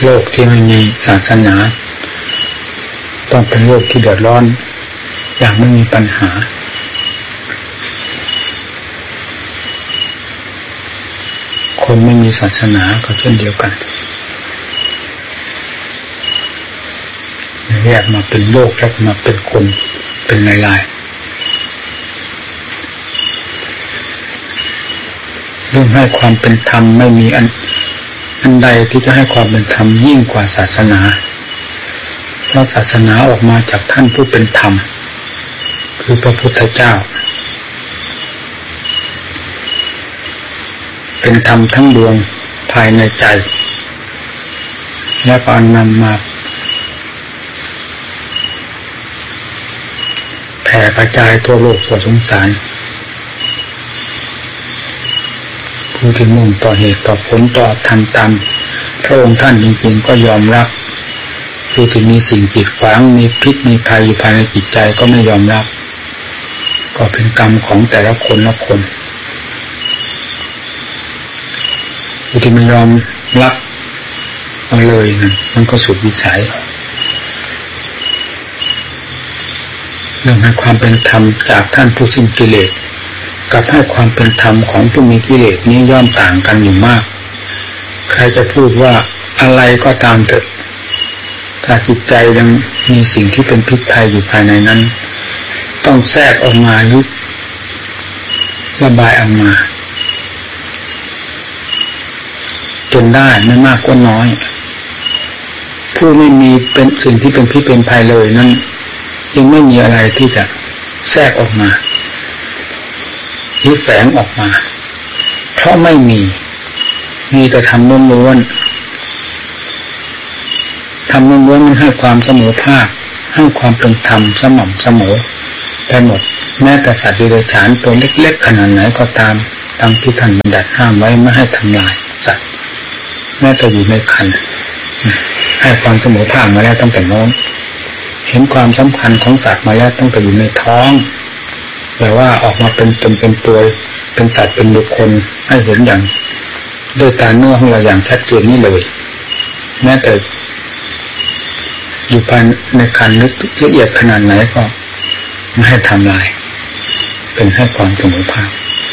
โลกที่ไม่มีศาสนาต้องเป็นโลกที่เดือดร้อนอย่างไม่มีปัญหาคนไม่มีศาสนาก็เช่นเดียวกันแยกมาเป็นโลกแล้วมาเป็นคนเป็นลายๆเรื่องให้ความเป็นธรรมไม่มีอันใดที่จะให้ความเป็นธรรมยิ่งกว่าศาสนาเพราะศาสนาออกมาจากท่านผู้เป็นธรรมคือพระพุทธเจ้าเป็นธรรมทั้งดวงภายในใจและการนำมาแผ่กระจายทั่วโลกทั่วสงสารผู้ที่มุ่งต่อเหตุต่อผลต่อธรรมตามพระองค์ท่านจริงๆก็ยอมรับผู้ที่มีสิ่งกีดขวางมีพิษมีภัยอยู่ภายในจิตใจก็ไม่ยอมรับก็เป็นกรรมของแต่ละคนละคนผู้ที่ไม่ยอมรับเอาเลยนั่นมันก็สุดวิสัยเรื่องให้ความเป็นธรรมจากท่านผู้สิ้นกิเลสกับให้ความเป็นธรรมของผู้มีกิเลสนี้ย่อมต่างกันอยู่มากใครจะพูดว่าอะไรก็ตามเถอะถ้าจิตใจยังมีสิ่งที่เป็นพิษภัยอยู่ภายในนั้นต้องแทรกออกมาหรือระบายออกมาจนได้ไม่มากก็น้อยผู้ไม่มีเป็นสิ่งที่เป็นพิษเป็นภัยเลยนั้นยังไม่มีอะไรที่จะแทรกออกมาหรือแฝงออกมาเพราะไม่มีแต่ธรรมล้วนๆธรรมล้วนๆมันให้ความเสมอภาคให้ความเป็นธรรมสม่ำเสมอไปหมดแม้แต่สัตว์เดรัจฉานตัวเล็กๆขนาดไหนก็ตามดังที่ท่านบัญญัติห้ามไว้ไม่ให้ทำลายสัตว์แม้แต่อยู่ในครรภ์ให้ความเสมอภาคมาแล้วตั้งแต่น้องเห็นความสำคัญของสัตว์มาแล้วตั้งแต่อยู่ในท้องแต่ว่าออกมาเป็นตนเป็นตัวเป็นสัตว์เป็นบุคคลให้เห็นอย่างด้วยตาเนื้อของเราอย่างชัดเจนนี่เลยแม้แต่อยู่ภายในครรภ์ละเอียดขนาดไหนก็ไม่ให้ทำลายเป็นให้ความเสมอภาค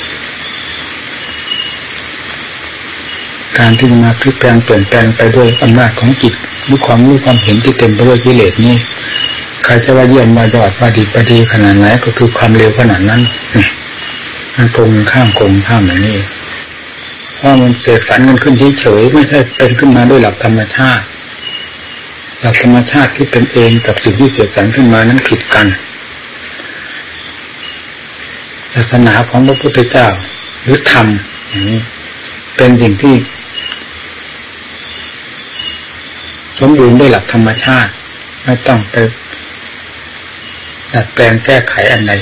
การที่จะมาพลิกแปลงเปลี่ยนแปลงไปด้วยอำนาจของจิตหรือความรู้ความเห็นที่เต็มไปด้วยกิเลสนี้ใครจะว่าเยี่ยมว่ายอดว่าดีขนาดไหนก็คือความเร็วขนาดนั้นนี่มันตรงข้ามอย่างนี้เพราะมันเสกสรรกันขึ้นเฉยๆไม่ใช่เป็นขึ้นมาด้วยหลักธรรมชาติหลักธรรมชาติที่เป็นเองกับสิ่งที่เสกสรรขึ้นมานั้นผิดกันศาสนาของพระพุทธเจ้าหรือธรรมอย่างนี้เป็นสิ่งที่สมบูรณ์ด้วยหลักธรรมชาติไม่ต้องไปดัดแปลงแก้ไขอันใด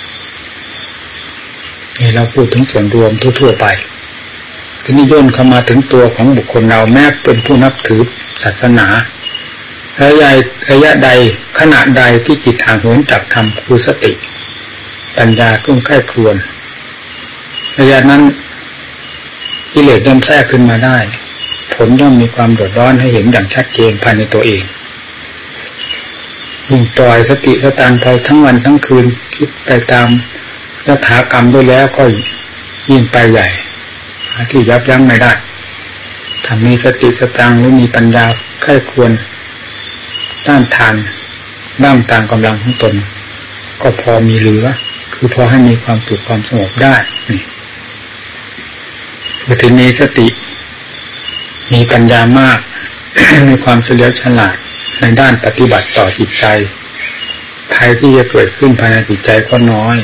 นี่เราพูดถึงส่วนรวมทั่วๆไปทีนี้ย่นเข้ามาถึงตัวของบุคคลเราแม้เป็นผู้นับถือศาสนาระยะใดขณะใดที่จิตห่างเหินจากธรรมคือสติปัญญากุ้งใกล้ครวนระยะนั้นกิเลสย่อมแทรกขึ้นมาได้ผลย่อมมีความเดือดร้อนให้เห็นอย่างชัดเจนภายในตัวเองยิ่งปล่อยสติสตางค์ไปทั้งวันทั้งคืนคิดไปตามยถากรรมด้วยแล้วก็ยิ่งไปใหญ่ที่ยับยั้งไม่ได้ถ้ามีสติสตางค์หรือมีปัญญาใกล้ควรต้านทานบ้างตามกำลังของตนก็พอมีเหลือคือพอให้มีความสุขความสงบได้นี่วิธีมีสติมีปัญญามาก มีความเฉลียวฉลาดในด้านปฏิบัติต่อจิตใจภัยที่จะเกิดขึ้นภายในจิตใจก็น้อย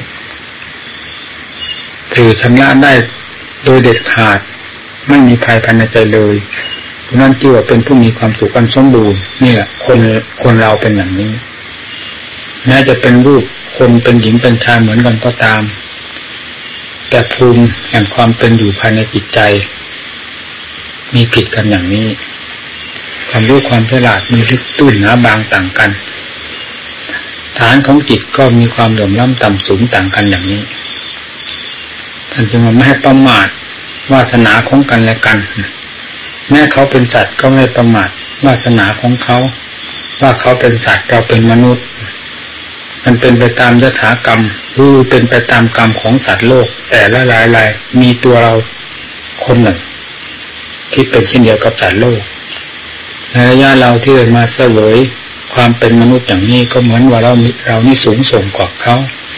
ถือชำระได้โดยเด็ดขาดไม่มีภัยภายในใจเลยเพราะนั้นจึงว่าเป็นผู้มีความสุขอันสมบูรณ์นี่แหละคนเราเป็นอย่างนี้แม้จะเป็นรูปคนเป็นหญิงเป็นชายเหมือนกันก็ตามแต่ภูมิแห่งความเป็นอยู่ภายในจิตใจมีผิดกันอย่างนี้ความรู้ความฉลาดมีลึกตื้นหนาบางต่างกันฐานของจิตก็มีความเหลื่อมล้ำต่ำสูงต่างกันอย่างนี้ท่านจึงไม่ให้ประมาทวาสนาของกันและกันแม้เขาเป็นสัตว์ก็ไม่ประมาทวาสนาของเขาว่าเขาเป็นสัตว์เราเป็นมนุษย์มันเป็นไปตามยถากรรมหรือเป็นไปตามกรรมของสัตว์โลกแต่ละรายๆมีตัวเราคนหนึ่งที่เป็นเช่นเดียวกับสัตว์โลกในระยะเราที่ได้มาเสวยความเป็นมนุษย์อย่างนี้ก็เหมือนว่าเรานี่สูงส่งกว่าเขา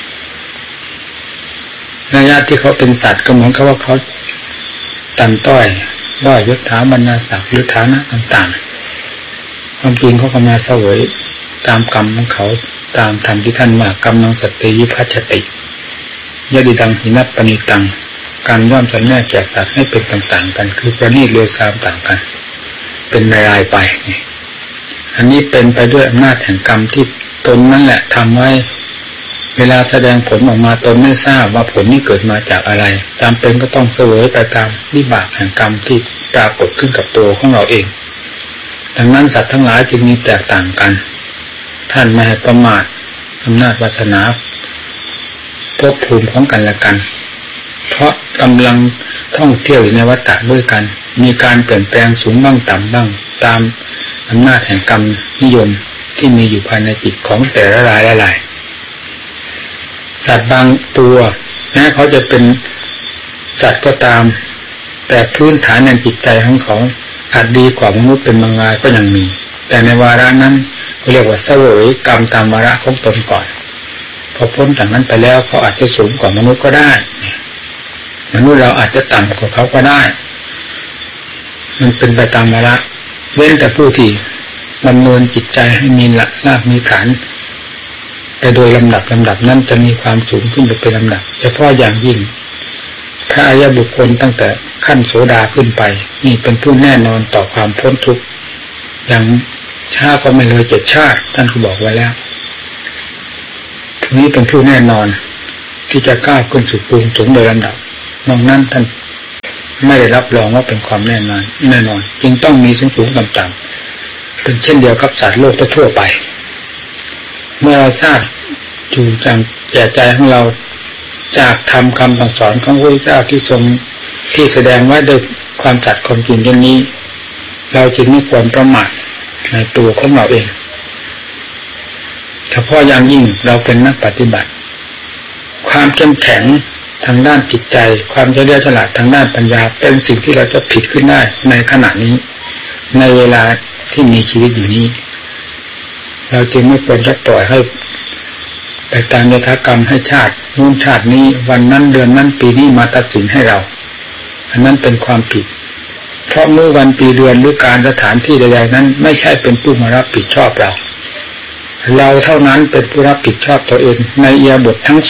ระยะที่เขาเป็นสัตว์ก็เหมือนกับว่าเขาต่ำต้อยด้อยยศถาบรรดาศักดิ์หรือฐานะต่างๆความจริงเขาก็มาเสวยตามกรรมของเขาตามธรรมที่ท่านว่ากรรมังสัตติยิพัชติยะดิดังหินัปปณิตังการย่อมจำแนกแจกสัตว์ให้เป็นต่างๆกันคือประณีตเลวทรามต่างกันเป็นรายๆไปอันนี้เป็นไปด้วยอำนาจแห่งกรรมที่ตนนั่นแหละทำไว้เวลาแสดงผลออกมาตนไม่ทราบว่าผลนี้เกิดมาจากอะไรจำเป็นก็ต้องเสวยไปตามวิบากแห่งกรรมที่ปรากฏขึ้นกับตัวของเราเองดังนั้นสัตว์ทั้งหลายจึงมีแตกต่างกันท่านไม่ให้ประมาทอำนาจวาสนาภพภูมิของกันและกันเพราะกำลังท่องเที่ยวอยู่ในวัฏฏะด้วยกันมีการเปลี่ยนแปลงสูงบ้างต่ำบ้างตามอำนาจแห่งกรรมนิยมที่มีอยู่ภายในจิตของแต่ละรายละลายสัตว์บางตัวแม้เขาจะเป็นสัตว์ก็ตามแต่พื้นฐานในจิตใจของเขาอาจดีกว่ามนุษย์เป็นบางรายก็ยังมีแต่ในวาระนั้นเรียกว่าเสวยกรรมตามวาระของตนก่อนพอพ้นจากนั้นไปแล้วเขาอาจจะสูงกว่ามนุษย์ก็ได้มนุษย์เราอาจจะต่ำกว่าเขาก็ได้มันเป็นไปตามวาระเว้นแต่ผู้ที่ดำเนินจิตใจให้มีหลักรากมีฐานไปโดยลำดับนั้นจะมีความสูงขึ้นไปเป็นลำดับเฉพาะอย่างยิ่งพระอริยบุคคลตั้งแต่ขั้นโสดาขึ้นไปนี่เป็นผู้แน่นอนต่อความพ้นทุกข์อย่างช้าก็ไม่เลย7 ชาติท่านก็บอกไว้แล้วทีนี้เป็นผู้แน่นอนที่จะก้าวขึ้นสู่ภูมิสูงโดยลำดับนอกนั้นท่านไม่ได้รับรองว่าเป็นความแน่นอนจึงต้องมีสูงต่ำๆเป็นเช่นเดียวกับสัตว์โลกทั่วไปเมื่อเราทราบอยู่จากแก่ใจของเราจากธรรมคำสั่งสอนของพระพุทธเจ้าที่ทรงที่แสดงไว้ด้วยความสัตย์ความจริงเช่นนี้เราจึงไม่ควรประมาทในตัวของเราเองเฉพาะอย่างยิ่งเราเป็นนักปฏิบัติความเข้มแข็งทางด้านจิตใจความเฉลียวฉลาดทางด้านปัญญาเป็นสิ่งที่เราจะผิดขึ้นได้ในขณะนี้ในเวลาที่มีชีวิตอยู่นี้เราจึงไม่ควรจะปล่อยให้ไปตามยถากรรมให้ชาตินู้นชาตินี้วันนั้นเดือนนั้นปีนี้มาตัดสินให้เราอันนั้นเป็นความผิดเพราะเมื่อวันปีเดือนหรือการสถานที่ใดๆนั้นไม่ใช่เป็นผู้มารับผิดชอบเราเท่านั้นเป็นผู้รับผิดชอบตัวเองในอิริยาบถทั้ง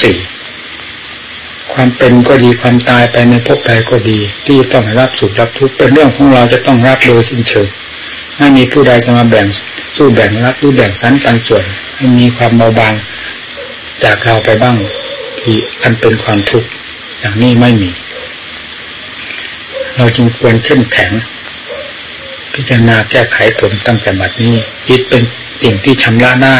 4ความเป็นก็ดีความตายไปในภพใดก็ดีที่ต้องรับสุขรับทุกข์เป็นเรื่องของเราจะต้องรับโดยสิ้นเชิงไม่มีผู้ใดจะมาแบ่งสู้แบ่งรับหรือแบ่งสรรปันส่วนให้มีความเบาบางจากเราไปบ้างที่อันเป็นความทุกข์อย่างนี้ไม่มีเราจึงควรเข้มแข็งพิจารณาแก้ไขตนตั้งแต่บัดนี้จิตเป็นสิ่งที่ชำระได้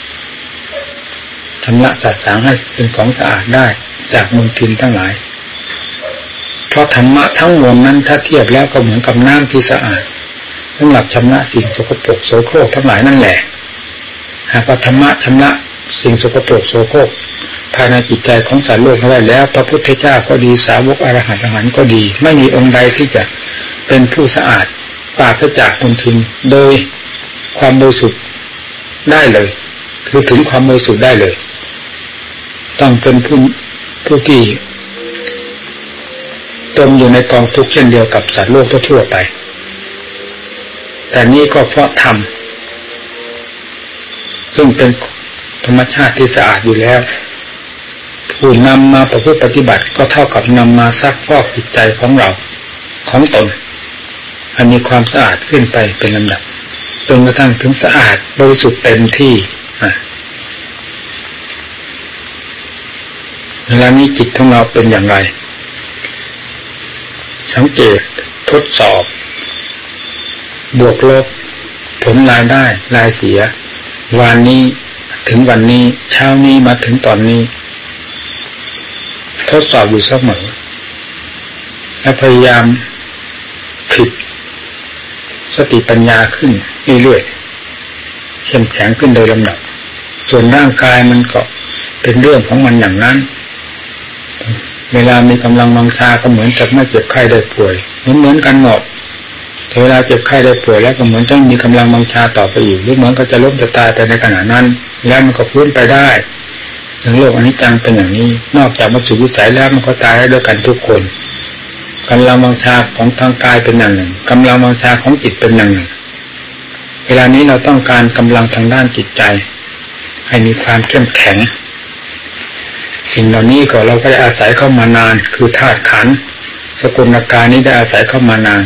ชำระสะสางให้เป็นของสะอาดได้จากมลทินทั้งหลายเพราะธรรมะทั้งมวลนั้นถ้าเทียบแล้วก็เหมือนกับน้ำที่สะอาดสำหรับชำระสิ่งสกปรกโสโครกทั้งหลายนั่นแหละหากว่าธรรมะชำระสิ่งสกปรกโสโครกภายในจิตใจของสัตว์โลกได้แล้วพระพุทธเจ้าก็ดีสาวกอรหันต์ก็ดีไม่มีองค์ใดที่จะเป็นผู้สะอาดปราศจากมลทินโดยความบริสุทธิ์ได้เลยคือถึงความบริสุทธิ์ได้เลยต้องเป็นผู้ที่จมอยู่ในกองทุกข์เช่นเดียวกับสัตว์โลกทั่วไปแต่นี้ก็เพราะธรรมซึ่งเป็นธรรมชาติที่สะอาดอยู่แล้วผู้นำมาประพฤติปฏิบัติก็เท่ากับนำมาซักฟอกจิตใจของเราของตนให้มีความสะอาดขึ้นไปเป็นลำดับจนกระทั่งถึงสะอาดบริสุทธิ์เต็มที่เวลานี้จิตของเราเป็นอย่างไรสังเกตทดสอบบวกลบผลรายได้รายเสียวันนี้ถึงวันนี้เช้านี้มาถึงตอนนี้ทดสอบอยู่เสมอและพยายามผลิตสติปัญญาขึ้นเรื่อยๆเข้มแข็งขึ้นโดยลำดับส่วนร่างกายมันก็เป็นเรื่องของมันอย่างนั้นเวลามีกำลังวังชาก็เหมือนจะไม่เจ็บไข้ได้ป่วยเหมือนกันหมดแต่เวลาเจ็บไข้ได้ป่วยแล้วก็เหมือนจะมีกำลังวังชาต่อไปอีกหรือเหมือนก็จะล้มจะตายไปในขณะนั้นแล้วมันก็ฟื้นไปได้ถึงโลกอนิจจังเป็นอย่างนี้นอกจากมาสู่วิสัยแล้วมันก็ตายได้ด้วยกันทุกคนกำลังวังชาของทางกายเป็นอย่างหนึ่งกำลังวังชาของจิตเป็นอย่างหนึ่งเวลานี้เราต้องการกำลังทางด้านจิตใจให้มีความเข้มแข็งสิ่งเหล่านี้ก็เราก็ได้อาศัยเข้ามานานคือธาตุขันธ์สกุลกายนี้ได้อาศัยเข้ามานาน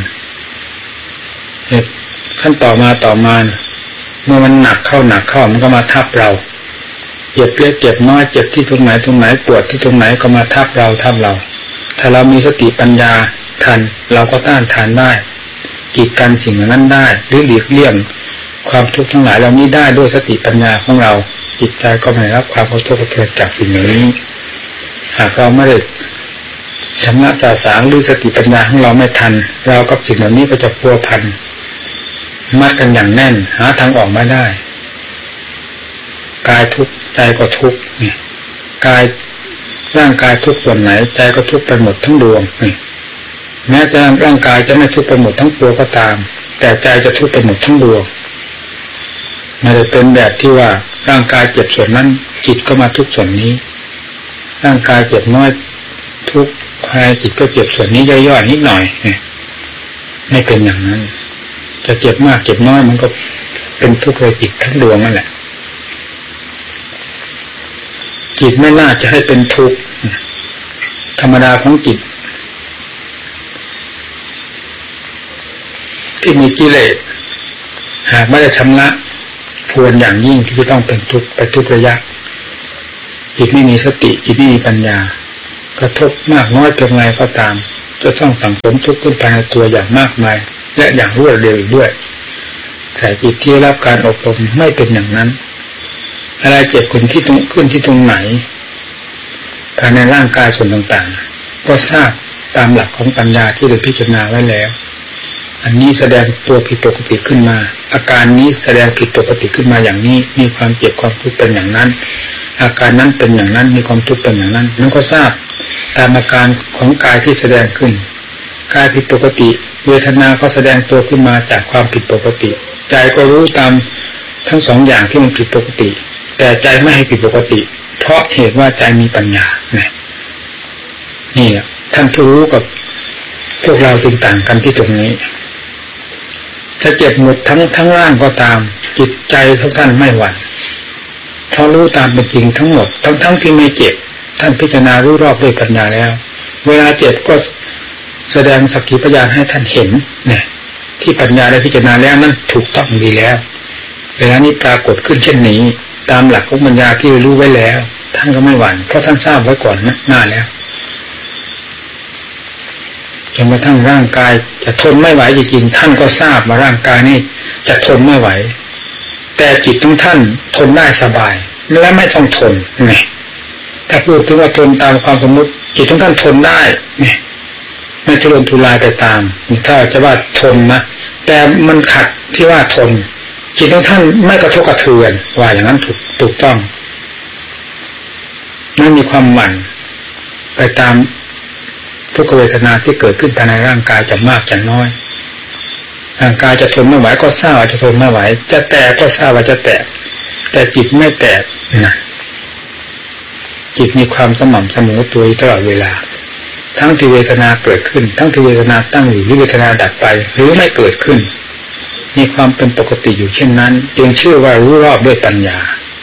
ขั้นต่อมาเมื่อมันหนักเข้ามันก็มาทับเราเจ็บเล็กเจ็บน้อยเจ็บที่ตรงไหนปวดที่ตรงไหนก็มาทับเราถ้าเรามีสติปัญญาทันเราก็ต้านทานได้กีดกันสิ่งนั้นได้หรือหลีกเลี่ยงความทุกข์ทั้งหลายเหล่านี้ได้ด้วยสติปัญญาของเราจิตใจก็ไม่รับความกระทบกระเทือนจากสิ่งเหล่านี้หากเราไม่ได้ชำระสาสางหรือสติปัญญาของเราไม่ทันเรากับสิ่งเหล่านี้ก็จะพัวพันมัดกันอย่างแน่นหาทางออกไม่ได้กายทุกข์ใจก็ทุกข์เนี่ยกายร่างกายทุกส่วนไหนใจก็ทุกข์ไปหมดทั้งดวงแม้จะร่างกายจะไม่ทุกข์ไปหมดทั้งตัวก็ตามแต่ใจจะทุกข์ไปหมดทั้งดวงไม่ได้เป็นแบบที่ว่าร่างกายเจ็บส่วนนั้นจิตก็มาทุกส่วนนี้ร่างกายเจ็บน้อยทุกภายจิตก็เจ็บส่วนนี้ย่อยๆนิดหน่อยไม่เป็นอย่างนั้นจะเจ็บมากเจ็บน้อยมันก็เป็นทุกข์ในจิตทั้งดวงนั่นแหละจิตไม่น่าจะให้เป็นทุกข์ธรรมดาของจิตที่มีกิเลสหากไม่ได้ชำระทวนอย่างยิ่งที่ต้องเป็นทุกข์ไปทุกระยะจิตไม่มีสติจิตไม่มีปัญญากระทบมากน้อยเพียงไรก็ตามจะต้องสั่งสมทุกข์ขึ้นภายในตัวอย่างมากมายและอย่างรวดเร็วด้วยแต่จิตที่รับการอบรมไม่เป็นอย่างนั้นอะไรเจ็บขึ้นที่ตรงไหนภายในร่างกายส่วนต่างๆก็ทราบตามหลักของปัญญาที่ได้พิจารณาไว้แล้วอันนี้แสดงตัวผิดปกติขึ้นมาอาการนี้แสดงผิดปกติขึ้นมาอย่างนี้มีความเจ็บความทุกข์เป็นอย่างนั้นอาการนั้นเป็นอย่างนั้นมีความทุกข์เป็นอย่างนั้นนั่นก็ทราบตามอาการของกายที่แสดงขึ้นกายผิดปกติเวทนาก็แสดงตัวขึ้นมาจากความผิดปกติใจก็รู้ตามทั้งสองอย่างที่มันผิดปกติแต่ใจไม่ให้ผิดปกติเพราะเหตุว่าใจมีปัญญานี่แหละท่านผู้รู้กับพวกเราจึงต่างกันที่ตรงนี้จะเจ็บหมดทั้งร่างก็ตามจิตใจของท่านไม่หวั่นเพราะรู้ตามเป็นจริงทั้งหมดทั้งที่ไม่เจ็บท่านพิจารณารู้รอบด้วยปัญญาแล้วเวลาเจ็บก็แสดงสักขีพยานให้ท่านเห็นเนี่ยที่ปัญญาได้พิจารณาแล้วนั่นถูกต้องดีแล้วเวลานี้ปรากฏขึ้นเช่นนี้ตามหลักของปัญญาที่รู้ไว้แล้วท่านก็ไม่หวั่นเพราะท่านทราบไว้ก่อนหน้าแล้วจนกระทั่งร่างกายจะทนไม่ไหวจริงๆท่านก็ทราบว่าร่างกายนี้จะทนไม่ไหวแต่จิตของท่านทนได้สบายและไม่ต้องทนไงถ้าพูดถึงว่าทนตามความสมมติจิตของท่านทนได้ไม่ทุรนทุรายไปตามถ้าจะว่าทนนะแต่มันขัดที่ว่าทนจิตของท่านไม่กระทบกระเทือนว่าอย่างนั้นถูกต้องไม่มีความหวั่นไปตามทุกขเวทนาที่เกิดขึ้นภายในร่างกายจะมากจะน้อยร่างกายจะทนไม่ไหวก็ทราบว่าจะทนไม่ไหวจะแตกก็ทราบว่าจะแตกแต่จิตไม่แตกนะจิตมีความสม่ำเสมอตัวตลอดเวลาทั้งที่เวทนาเกิดขึ้นทั้งที่เวทนาตั้งอยู่หรือเวทนาดับไปหรือไม่เกิดขึ้นมีความเป็นปกติอยู่เช่นนั้นจึงชื่อว่ารู้รอบด้วยปัญญา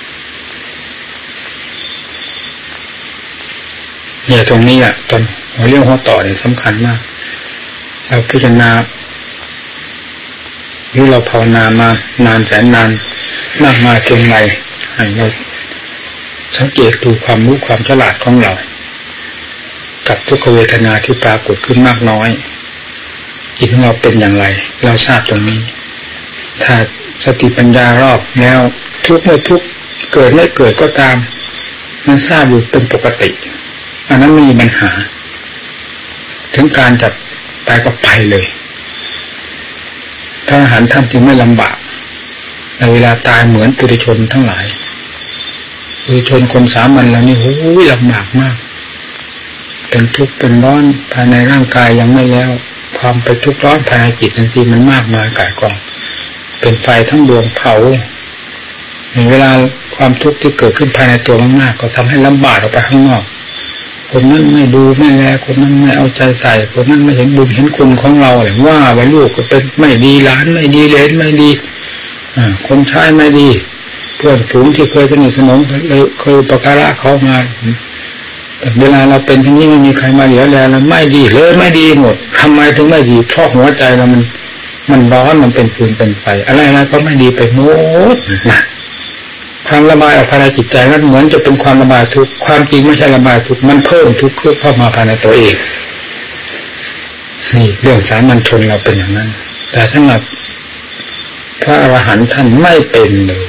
เนี่ยตรงนี้แหละตอนเรื่องหัวต่อเนี่ยสำคัญมากเราพิจารณาหรือเราภาวนามานานแสนนานมากมายเพียงไรให้เราสังเกตดูความรู้ความฉลาดของเรากับทุกขเวทนาที่ปรากฏขึ้นมากน้อยจิตของเราเป็นอย่างไรเราทราบตรงนี้ถ้าสติปัญญารอบแล้วทุกข์ไม่ทุกข์เกิดไม่เกิดก็ตามมันทราบอยู่เป็นปกติอันนั้นไม่มีปัญหาถึงการจับไปก็ไปเลยถ้าอาหารท่านจึงไม่ลำบากเวลาตายเหมือนปุถุชนทั้งหลายปุถุชนคนสามัญแล้วนี่โอ้ยลำบากมากเป็นทุกข์เป็นร้อนภายในร่างกายยังไม่แล้วความไปทุกข์ร้อนภายในจิตนั่นสิมันมากมายก่ายกองเป็นไฟทั้งดวงเผาในเวลาความทุกข์ที่เกิดขึ้นภายในตัวมากๆก็ทำให้ลำบากออกไปข้างนอกคนนั้นไม่ดูไม่แลคนนั้นไม่เอาใจใส่คนนั้นไม่เห็นบุญเห็นคุณของเราเลยว่าไว้ลูกก็เป็นไม่ดีหลานไม่ดีเลนไม่ดีคนใช้ไม่ดีเพื่อนฝูงที่เคยสนิทสนมเคยประการะเขามาเวลาเราเป็นที่นี้ไม่มีใครมาเหลียวแลแล้วไม่ดีเลยไม่ดีหมดทำไมถึงไม่ดีเพราะหัวใจเรามันร้อนมันเป็นฟืนเป็นไฟอะไรก็ไม่ดีไปหมดนะความระบายออกภายในจิตใจนั้นเหมือนจะเป็นความระบายทุกข์ความจริงไม่ใช่ระบายทุกข์มันเพิ่มทุกข์เข้ามาภายในตัวเองนี่เรื่องสามัญชนเราเป็นอย่างนั้นแต่สำหรับพระอรหันต์ท่านไม่เป็นเลย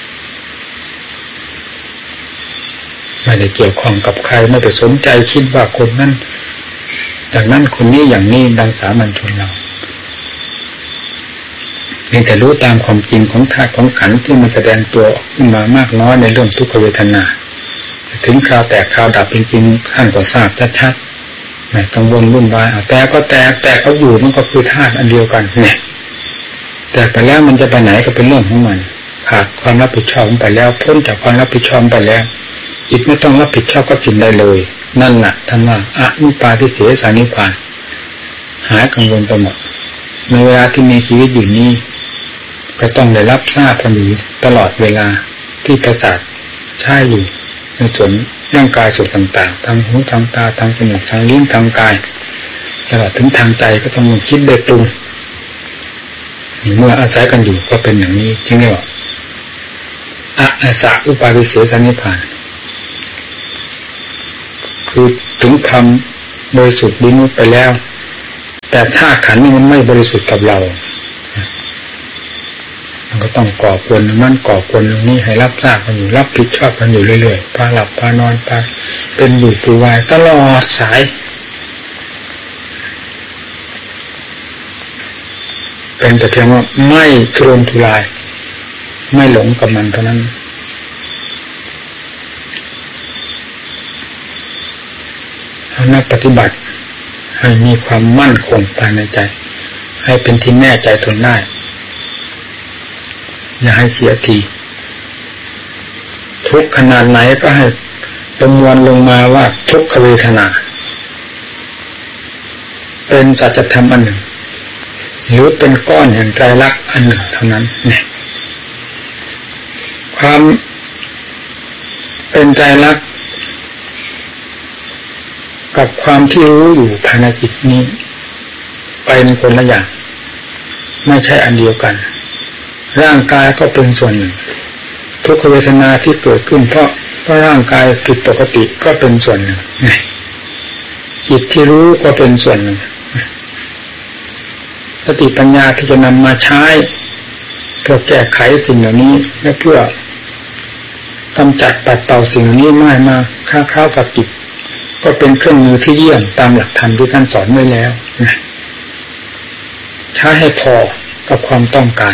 ไม่ได้เกี่ยวข้องกับใครไม่ได้สนใจคิดว่าคนนั้นอย่างนั้นคนนี้อย่างนี้ดังสามัญชนเราเพียงแต่รู้ตามความจริงของธาตุของขันธ์ที่มันแสดงตัวขึ้นมามากน้อยในเรื่องทุกขเวทนาถึงคราวแตกคราวดับจริงๆท่านก็ทราบชัดๆไม่กังวลวุ่นวายแต่ก็แตกเขาอยู่มันก็คือธาตุอันเดียวกันเนี่ยแต่ไปแล้วมันจะไปไหนก็เป็นเรื่องของมันขาดความรับผิดชอบไปแล้วพ้นจากความรับผิดชอบไปแล้วจิตไม่ต้องรับผิดชอบกับสิ่งใดเลยนั่นแหละท่านว่าอนุปาทิเสสนิพพานหายกังวลไปหมดในเวลาที่มีชีวิตอยู่นี้ก็ต้องได้รับทราบกันอยู่ตลอดเวลาที่ประสาทใช้อยู่ในส่วนร่างกายส่วนต่างๆทางหูทางตาทางจมูกทางลิ้นทางกายตลอดถึงทางใจก็ต้องคิดได้ปรุงเมื่ออาศัยกันอยู่ก็เป็นอย่างนี้ที่เรียกว่าอาสะอุปาทิเสสนิพพานคือถึงความบริสุทธิ์วิมุตติไปแล้วแต่ธาตุขันธ์นี่มันไม่บริสุทธิ์กับเรามันก็ต้องก่อควรนั่นก่อควรตรงนี้ให้รับทราบกันอยู่รับผิดชอบกันอยู่เรื่อยๆพาหลับพานอนพาเป็นอยู่ปูวายตลอดสายเป็นแต่เพียงว่าไม่ทุรนทุรายไม่หลงกับมันเท่านั้นนักปฏิบัติให้มีความมั่นคงภายในใจให้เป็นที่แน่ใจทนได้อย่าให้เสียทีทุกขนาดไหนก็ให้ประมวลลงมาว่าทุกขเวทนาเป็นสัจธรรมอันหนึ่งหรือเป็นก้อนแห่งไตรลักษณ์อันหนึ่งเท่านั้นเนี่ยความเป็นไตรลักษณ์กับความที่รู้อยู่ภายในจิตนี้เป็นคนละอย่างไม่ใช่อันเดียวกันร่างกายก็เป็นส่วนหนึ่งทุกขเวทนาที่เกิดขึ้นเพราะร่างกายผิดปกติก็เป็นส่วนหนึ่งจิตที่รู้ก็เป็นส่วนหนึ่งสติปัญญาที่จะนำมาใช้เพื่อแก้ไขสิ่งเหล่านี้และเพื่อกำจัดปัดเป่าสิ่งเหล่านี้ไม่มาค้ากับจิตก็เป็นเครื่องมือที่เยี่ยมตามหลักธรรมที่ท่านสอนไว้แล้วใช้ให้พอกับความต้องการ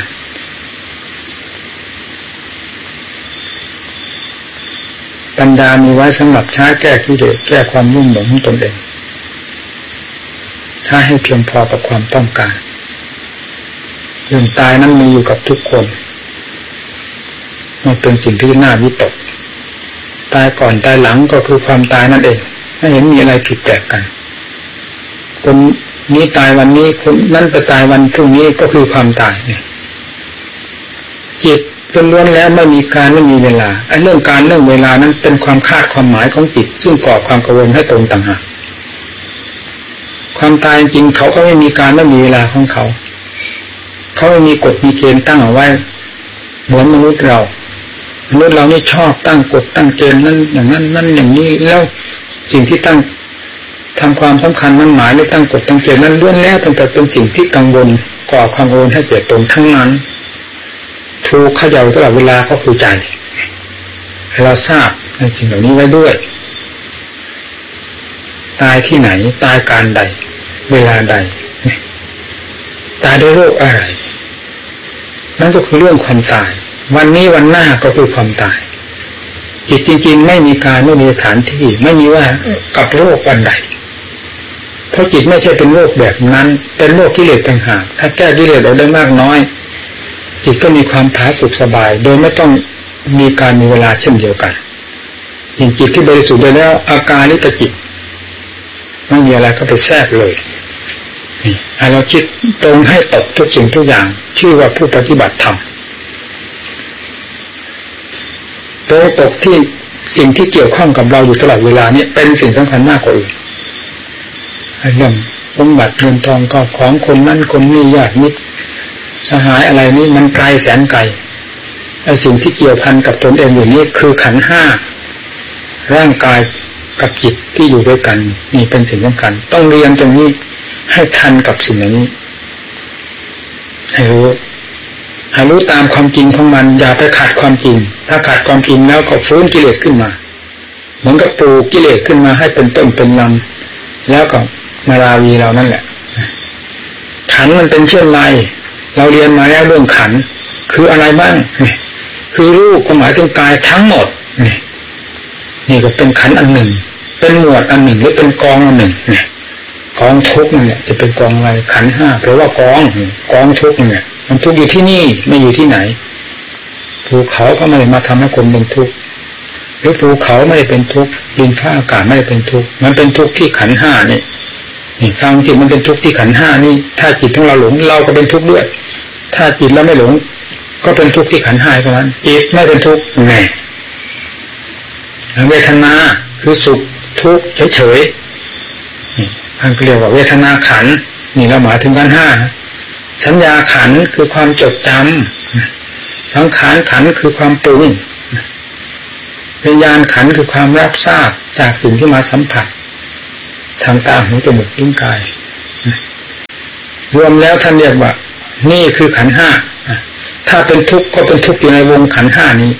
ปัญญามีไว้สำหรับใช้แก้กิเลสแก้ความรุ่มหลงของตนเองใช้ให้เพียงพอกับความต้องการเรื่องตายนั้นมีอยู่กับทุกคนมันเป็นสิ่งที่น่าวิตกตายก่อนตายหลังก็คือความตายนั่นเองไม่เห็นมีอะไรผิดแปลกกันคนนี้ตายวันนี้คนนั้นไปตายวันพรุ่งนี้ก็คือความตายเนี่ยจิตล้วนๆแล้วไม่มีการไม่มีเวลาไอ้เรื่องการเรื่องเวลานั้นเป็นความคาดความหมายของจิตซึ่งก่อความกังวลให้ตนต่างหากความตายจริงเขาก็ไม่มีการไม่มีเวลาของเขาไม่มีกฎมีเกณฑ์ตั้งเอาไว้เหมือนมนุษย์เรานี่ชอบตั้งกฎตั้งเกณฑ์นั้นอย่างนั้นนั่นอย่างนี้แล้วสิ่งที่ตั้งทำความสำคัญมั่นหมายในตั้งกฎตั้งเกณฑ์นั้นล้วนแล้วตั้งแต่เป็นสิ่งที่กังวลก่อความกังวลให้แก่ตนทั้งนั้นถูกเขย่าตลอดเวลาก็คือใจให้เราทราบในสิ่งเหล่านี้ไว้ด้วยตายที่ไหนตายการใดเวลาใดตายด้วยโรคอะไรนั่นก็คือเรื่องความตายวันนี้วันหน้าก็คือความตายจิตจริงๆไม่มีการไม่มีสถานที่ไม่มีว่ากับโลกวันใดเพราะจิตไม่ใช่เป็นโลกแบบนั้นเป็นโลกกิเลสต่างหากถ้าแก้กิเลสเราได้มากน้อยจิตก็มีความผาสุกสบายโดยไม่ต้องมีการมีเวลาเช่นเดียวกันอย่างจิตที่บริสุทธิ์ไปแล้วอาการลิตจิตไม่มีอะไรก็ไปแทรกเลยนี่ให้เราคิดตรงให้ตกทุกสิ่งทุกอย่างชื่อว่าผู้ปฏิบัติธรรมตรงตกที่สิ่งที่เกี่ยวข้องกับเราอยู่ตลอดเวลานี้เป็นสิ่งสำคัญมากกว่าอื่นเรื่องสมบัติเงินทองก็ของคนนั้นคนนี้ญาติมิตรสหายอะไรนี่มันไกลแสนไกลไอ้สิ่งที่เกี่ยวพันกับตนเองอยู่นี้คือขันธ์ห้าร่างกายกับจิตที่อยู่ด้วยกันนี่เป็นสิ่งสำคัญต้องเรียนตรงนี้ให้ทันกับสิ่งนี้ให้รู้ตามความจริงของมันอย่าไปขัดความจริงถ้าขัดความจริงแล้วก็ฟื้นกิเลสขึ้นมาเหมือนกับปลูกกิเลสขึ้นมาให้เป็นต้นเป็นลำแล้วก็มาราวีเรานั่นแหละขันมันเป็นเช่นไรเราเรียนมาแล้วเรื่องขันคืออะไรบ้างคือรูปหมายถึงกายทั้งหมดนี่ก็เป็นขันอันหนึ่งเป็นหมวดอันหนึ่งหรือเป็นกองอันหนึ่งกองทุกข์นั่นแหละจะเป็นกองอะไรขันห้าแปลว่ากองทุกข์เนี่ยมันทุกข์อยู่ที่นี่ไม่อยู่ที่ไหนภูเขาก็ไม่ได้มาทำให้คนเป็นทุกข์หรือภูเขาไม่ได้เป็นทุกข์ดินฟ้าอากาศไม่ได้เป็นทุกข์มันเป็นทุกข์ที่ขันห้านี่ฟังสิมันเป็นทุกข์ที่ขันห้านี่ถ้าจิตของเราหลงเราก็เป็นทุกข์ด้วยถ้าจิตเราไม่หลงก็เป็นทุกข์ที่ขันห้าเท่านั้นจิตไม่เป็นทุกข์แน่เวทนาคือสุขทุกข์เฉยๆท่านเรียกว่าเวทนาขันธ์นี่เราหมายถึงขันธ์ห้าสัญญาขันธ์คือความจดจำสังขารขันธ์คือความปรุงวิญญาณขันธ์คือความรับทราบจากสิ่งที่มาสัมผัสทางตาหูจมูกลิ้นกายรวมแล้วท่านเรียกว่านี่คือขันธ์ห้าถ้าเป็นทุกข์ก็เป็นทุกข์อยู่ในวงขันธ์ห้านี้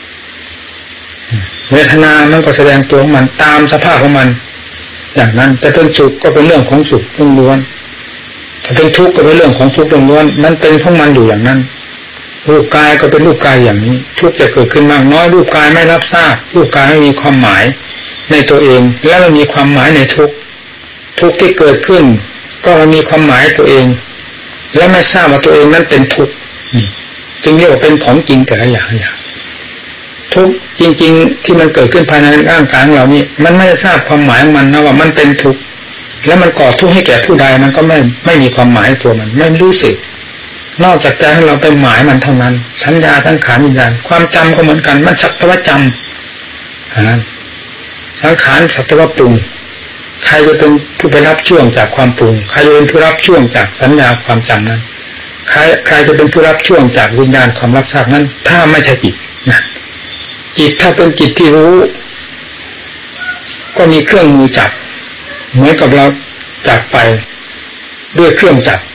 เวทนามันก็แสดงตัวของมันตามสภาพของมันอย่างนั้นแต่เป็นสุขก็เป็นเรื่องของสุขล้วนถ้าเป็นทุกข์ก็เป็นเรื่องของทุกข์ล้วนมันเป็นของมันอยู่อย่างนั้นรูปกายก็เป็นรูปกายอย่างนี้ทุกข์จะเกิดขึ้นมากน้อยรูปกายไม่รับทราบรูปกายไม่มีความหมายในตัวเองและมันมีความหมายในทุกข์ที่เกิดขึ้นก็มันมีความหมายตัวเองและไม่ทราบว่าตัวเองนั้นเป็นทุกข์จึงเรียกว่าเป็นของจริงแต่ละอย่างทุกข์จริงๆที่มันเกิดขึ้นภายในร่างกายของเรานี่มันไม่ได้ทราบความหมายของมันนะว่ามันเป็นทุกข์แล้วมันก่อทุกข์ให้แก่ผู้ใดมันก็ไม่มีความหมายตัวมันไม่รู้สึกนอกจากใจของเราไปหมายมันเท่านั้นสัญญาสังขารวิญญาณความจำก็เหมือนกันมันสักแต่ว่าจำนั้นสังขารสักแต่ว่าปรุงใครจะเป็นผู้ไปรับช่วงจากความปรุงใครจะเป็นผู้รับช่วงจากสัญญาความจำนั้นใครจะเป็นผู้รับช่วงจากวิญญาณความรับทราบนั้นถ้าไม่ใช่จิตนะจิตถ้าเป็นจิตที่รู้ก็มีเครื่องมือจับเหมือนกับเราจับไฟด้วยเครื่องจับ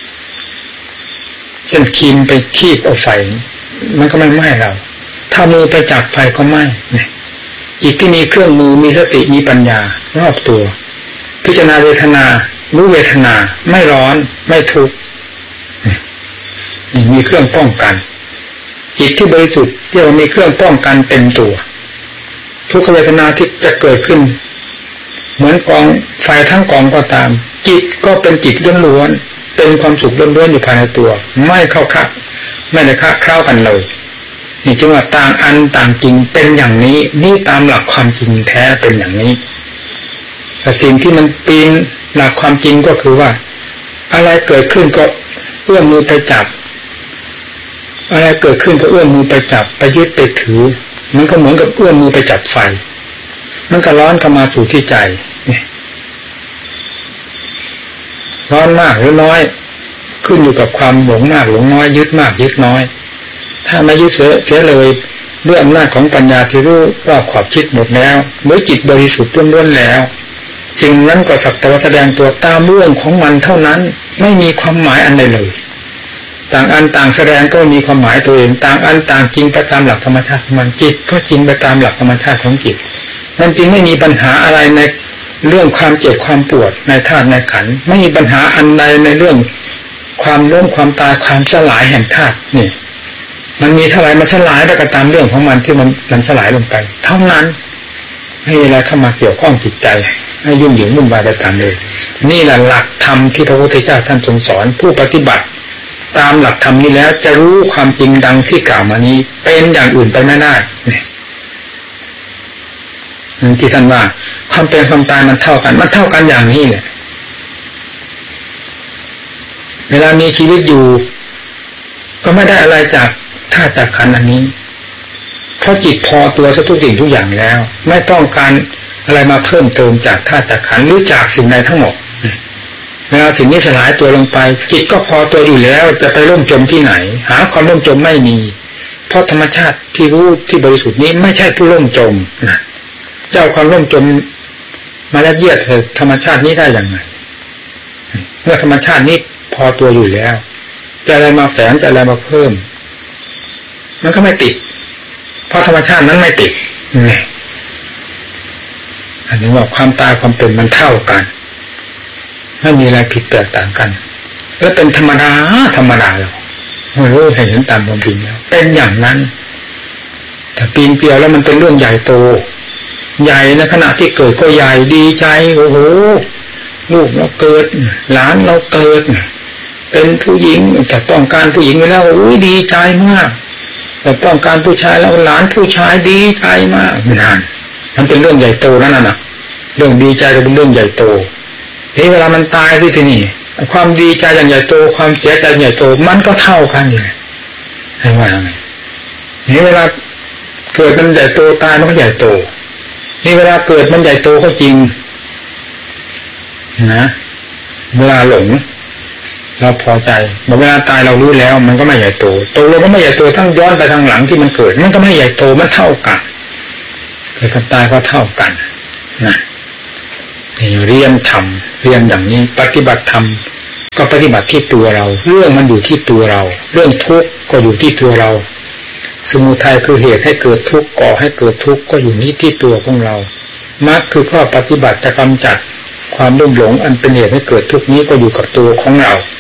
เช่นครีมไปคีบเอาไฟมันก็ไม่ไหม้เราถ้ามือไปจับไฟก็ไหม้จิตที่มีเครื่องมือมีสติมีปัญญารอบตัวพิจารณาเวทนารู้เวทนาไม่ร้อนไม่ทุกข์มีเครื่องป้องกันจิตที่บริสุทธิ์เรียกว่ามีเครื่องป้องกันเต็มตัวทุกขเวทนาที่จะเกิดขึ้นเหมือนกองไฟทั้งกองก็ตามจิตก็เป็นจิตล้วนๆเป็นความสุขล้วนๆอยู่ภายในตัวไม่เข้าคับไม่ได้ค้าคร้าวกันเลยนี่จึงว่าต่างอันต่างจริงเป็นอย่างนี้นี่ตามหลักความจริงแท้เป็นอย่างนี้แต่สิ่งที่มันปีนหลักความจริงก็คือว่าอะไรเกิดขึ้นก็เอื้อมมือไปจับอะไรเกิดขึ้นก็เอื้อมมือไปจับไปยึดไปถือมันก็เหมือนกับเอื้อมมือไปจับไฟมันก็ร้อนเข้ามาสู่ที่ใจร้อนมากหรือน้อยขึ้นอยู่กับความหลงมากหลงน้อยยึดมากยึดน้อยถ้าไม่ยึดเสียเลยด้วยอำนาจของปัญญาที่รู้รอบขอบคิดหมดแล้วเมื่อจิตบริสุทธิ์ล้วนๆแล้วสิ่งนั้นก็สักแต่ว่าแสดงตัวตามเรื่องของมันเท่านั้นไม่มีความหมายอันใดเลยต่างอันต่างแสดงก็มีความหมายตัวเองต่างอันต่างจริงไปตามหลักธรรมชาติของมันจิตก็จริงไปตามหลักธรรมชาติของจิตมันจึงไม่มีปัญหาอะไรในเรื่องความเจ็บความปวดในธาตุในขันธ์ไม่มีปัญหาอันใดในเรื่องความล้มความตายความสลายแห่งธาตุนี่มันมีเท่าไรมันสลายไปก็ตามเรื่องของมันที่มันสลายลงไปเท่านั้นไม่มีอะไรเข้ามาเกี่ยวข้องจิตใจให้ยุ่งเหยิงวุ่นวายไปตามเลยนี่แหละหลักธรรมที่พระพุทธเจ้าท่านทรงสอนผู้ปฏิบัติตามหลักธรรมนี้แล้วจะรู้ความจริงดังที่กล่าวมานี้เป็นอย่างอื่นไปไม่ได้ที่ท่านว่าความเป็นความตายมันเท่ากันมันเท่ากันอย่างนี้แหละเวลามีชีวิตอยู่ก็ไม่ได้อะไรจากธาตุจากขันธ์อันนี้เพราะจิตพอตัวทุกสิ่งทุกอย่างแล้วไม่ต้องการอะไรมาเพิ่มเติมจากธาตุจากขันธ์หรือจากสิ่งใดทั้งหมดเวลาสิ่งนี้สลายตัวลงไปจิตก็พอตัวอยู่แล้วจะไปร่มจมที่ไหนหาความร่มจมไม่มีเพราะธรรมชาติที่รู้ที่บริสุทธิ์นี้ไม่ใช่ผู้ร่มจมนะเจ้าความร่มจมมายัดเยียดธรรมชาตินี้ได้อย่างไรเมื่อธรรมชาตินี้พอตัวอยู่แล้วจะอะไรมาแฝงจะอะไรมาเพิ่มมันก็ไม่ติดเพราะธรรมชาตินั้นไม่ติดนี่อันนี้ว่าความตายความเป็นมันเท่ากันไม่มีอะไรผิดแตกต่างกันแล้วเป็นธรรมดาเราไม่รู้ให้เห็นตามความจริงแล้วเป็นอย่างนั้นแต่ปีนเปียวแล้วมันเป็นเรื่องใหญ่โตใหญ่ในขณะที่เกิดก็ใหญ่ดีใจโอ้โหลูกเราเกิดหลานเราเกิดเป็นผู้หญิงแต่ต้องการผู้หญิงไปแล้วอุ้ยดีใจมากแต่ต้องการผู้ชายแล้วหลานผู้ชายดีใจมากนั่นมันเป็นเรื่องใหญ่โตนั่นน่ะเรื่องดีใจก็เป็นเรื่องใหญ่โตนี่เวลามันตายที่นี่ความดีใจอย่างใหญ่โตความเสียใจใหญ่โตมันก็เท่ากันอยู่ให้ว่าไงนี่เวลาเกิดมันใหญ่โตตายมันก็ใหญ่โตนี่เวลาเกิดมันใหญ่โตก็จริงนะเวลาหลงเราพอใจเวลาตายเรารู้แล้วมันก็ไม่ใหญ่โตเราก็ไม่ใหญ่โตทั้งย้อนไปทางหลังที่มันเกิดมันก็ไม่ใหญ่โตมันเท่ากันเกิดกับตายก็เท่ากันนะเรียนธรรมเรียนอย่างนี้ปฏิบัติธรรมก็ปฏิบัติที่ตัวเราเรื่องมันอยู่ที่ตัวเราเรื่องทุกข์ก็อยู่ที่ตัวเราสมุทัยคือเหตุให้เกิดทุกข์ก่อให้เกิดทุกข์ก็อยู่นี้ที่ตัวของเรามรรคคือข้อปฏิบัติจะกำจัดความลุ่มหลงอันเป็นเหตุให้เกิดทุกข์นี้ก็อยู่กับตัวของเรา